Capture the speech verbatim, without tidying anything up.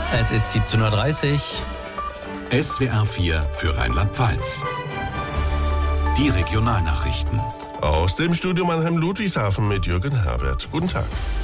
Es ist siebzehn Uhr dreißig. S W R vier für Rheinland-Pfalz. Die Regionalnachrichten. Aus dem Studio Mannheim-Ludwigshafen mit Jürgen Herbert. Guten Tag.